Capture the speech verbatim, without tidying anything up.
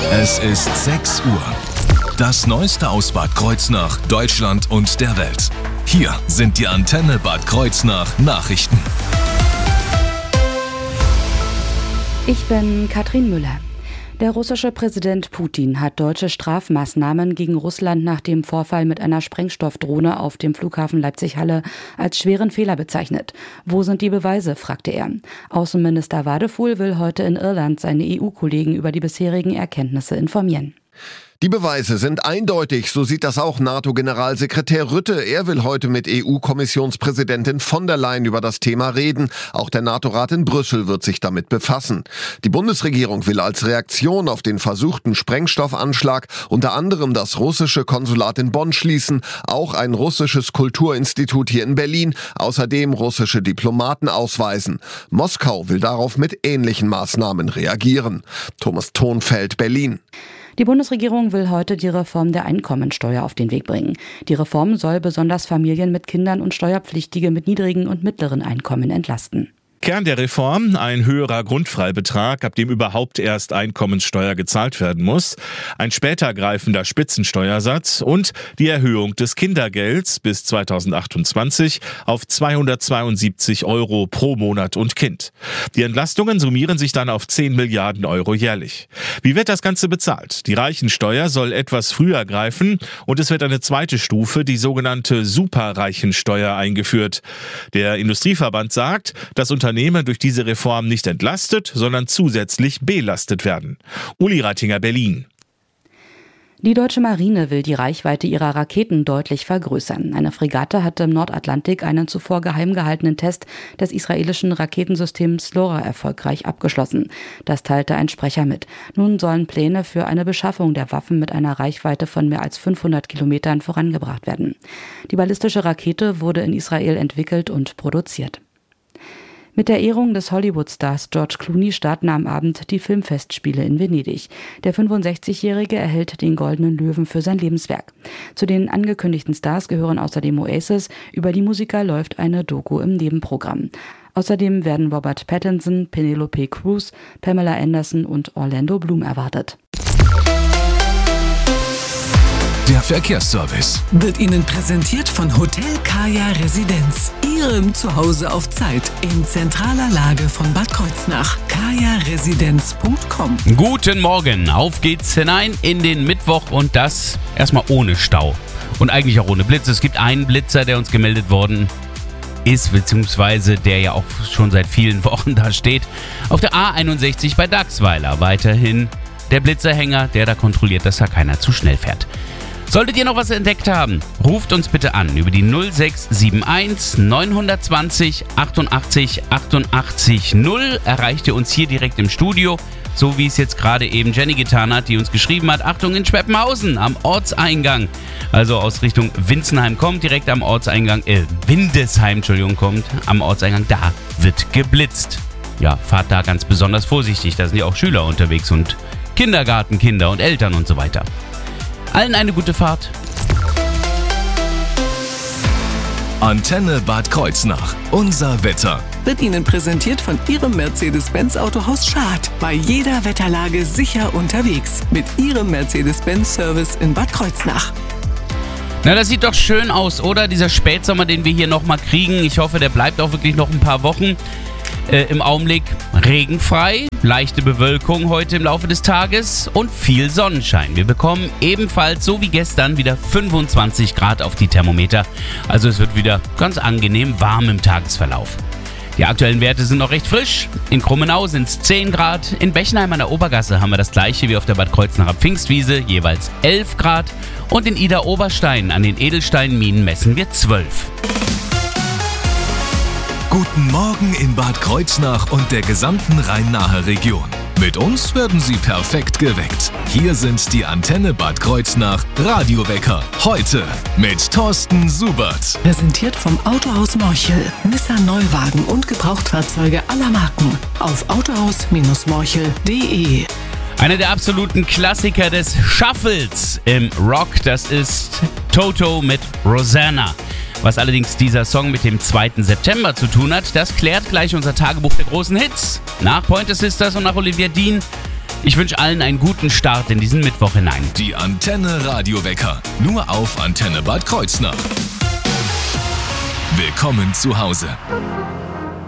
Es ist sechs Uhr. Das Neueste aus Bad Kreuznach, Deutschland und der Welt. Hier sind die Antenne Bad Kreuznach Nachrichten. Ich bin Katrin Müller. Der russische Präsident Putin hat deutsche Strafmaßnahmen gegen Russland nach dem Vorfall mit einer Sprengstoffdrohne auf dem Flughafen Leipzig-Halle als schweren Fehler bezeichnet. Wo sind die Beweise, fragte er. Außenminister Wadefuhl will heute in Irland seine E U-Kollegen über die bisherigen Erkenntnisse informieren. Die Beweise sind eindeutig, so sieht das auch NATO-Generalsekretär Rutte. Er will heute mit E U-Kommissionspräsidentin von der Leyen über das Thema reden. Auch der NATO-Rat in Brüssel wird sich damit befassen. Die Bundesregierung will als Reaktion auf den versuchten Sprengstoffanschlag unter anderem das russische Konsulat in Bonn schließen, auch ein russisches Kulturinstitut hier in Berlin, außerdem russische Diplomaten ausweisen. Moskau will darauf mit ähnlichen Maßnahmen reagieren. Thomas Thonfeld, Berlin. Die Bundesregierung will heute die Reform der Einkommensteuer auf den Weg bringen. Die Reform soll besonders Familien mit Kindern und Steuerpflichtige mit niedrigen und mittleren Einkommen entlasten. Kern der Reform, ein höherer Grundfreibetrag, ab dem überhaupt erst Einkommenssteuer gezahlt werden muss, ein später greifender Spitzensteuersatz und die Erhöhung des Kindergelds bis zweitausendachtundzwanzig auf zweihundertzweiundsiebzig Euro pro Monat und Kind. Die Entlastungen summieren sich dann auf zehn Milliarden Euro jährlich. Wie wird das Ganze bezahlt? Die Reichensteuer soll etwas früher greifen und es wird eine zweite Stufe, die sogenannte Superreichensteuer, eingeführt. Der Industrieverband sagt, dass Unternehmen durch diese Reform nicht entlastet, sondern zusätzlich belastet werden. Uli Reitinger, Berlin. Die deutsche Marine will die Reichweite ihrer Raketen deutlich vergrößern. Eine Fregatte hatte im Nordatlantik einen zuvor geheim gehaltenen Test des israelischen Raketensystems LoRa erfolgreich abgeschlossen. Das teilte ein Sprecher mit. Nun sollen Pläne für eine Beschaffung der Waffen mit einer Reichweite von mehr als fünfhundert Kilometern vorangebracht werden. Die ballistische Rakete wurde in Israel entwickelt und produziert. Mit der Ehrung des Hollywood-Stars George Clooney starten am Abend die Filmfestspiele in Venedig. Der fünfundsechzigjährige erhält den Goldenen Löwen für sein Lebenswerk. Zu den angekündigten Stars gehören außerdem Oasis. Über die Musiker läuft eine Doku im Nebenprogramm. Außerdem werden Robert Pattinson, Penelope Cruz, Pamela Anderson und Orlando Bloom erwartet. Der Verkehrsservice wird Ihnen präsentiert von Hotel Kaya Residenz. Ihrem Zuhause auf Zeit in zentraler Lage von Bad Kreuznach. kaya residenz punkt com. Guten Morgen, auf geht's hinein in den Mittwoch und das erstmal ohne Stau. Und eigentlich auch ohne Blitz. Es gibt einen Blitzer, der uns gemeldet worden ist, beziehungsweise der ja auch schon seit vielen Wochen da steht. Auf der A einundsechzig bei Dachsweiler. Weiterhin der Blitzerhänger, der da kontrolliert, dass da keiner zu schnell fährt. Solltet ihr noch was entdeckt haben, ruft uns bitte an über die null sechs sieben eins neun zwei null achtundachtzig achtundachtzig null. Erreicht ihr uns hier direkt im Studio, so wie es jetzt gerade eben Jenny getan hat, die uns geschrieben hat, Achtung, in Schweppenhausen am Ortseingang, also aus Richtung Winzenheim kommt, direkt am Ortseingang, äh, Windesheim, Entschuldigung, kommt, am Ortseingang, da wird geblitzt. Ja, fahrt da ganz besonders vorsichtig, da sind ja auch Schüler unterwegs und Kindergartenkinder und Eltern und so weiter. Allen eine gute Fahrt. Antenne Bad Kreuznach. Unser Wetter wird Ihnen präsentiert von Ihrem Mercedes-Benz Autohaus Schad. Bei jeder Wetterlage sicher unterwegs. Mit Ihrem Mercedes-Benz-Service in Bad Kreuznach. Na, das sieht doch schön aus, oder? Dieser Spätsommer, den wir hier nochmal kriegen. Ich hoffe, der bleibt auch wirklich noch ein paar Wochen. Äh, Im Augenblick regenfrei, leichte Bewölkung heute im Laufe des Tages und viel Sonnenschein. Wir bekommen ebenfalls, so wie gestern, wieder fünfundzwanzig Grad auf die Thermometer. Also es wird wieder ganz angenehm warm im Tagesverlauf. Die aktuellen Werte sind noch recht frisch. In Krummenau sind es zehn Grad. In Bechenheim an der Obergasse haben wir das gleiche wie auf der Bad Kreuznacher Pfingstwiese, jeweils elf Grad. Und in Ida-Oberstein an den Edelsteinminen messen wir zwölf. Guten Morgen in Bad Kreuznach und der gesamten Rhein-Nahe Region. Mit uns werden Sie perfekt geweckt. Hier sind die Antenne Bad Kreuznach Radiowecker. Heute mit Thorsten Subert. Präsentiert vom Autohaus Morchel. Nissan Neuwagen und Gebrauchtfahrzeuge aller Marken. Auf autohaus morchel punkt de. Einer der absoluten Klassiker des Shuffles im Rock, das ist Toto mit Rosanna. Was allerdings dieser Song mit dem zweiten September zu tun hat, das klärt gleich unser Tagebuch der großen Hits. Nach Pointer Sisters und nach Olivia Dean Ich wünsche allen einen guten Start in diesen Mittwoch hinein. Die Antenne Radiowecker. Nur auf Antenne Bad Kreuznach. Willkommen zu Hause.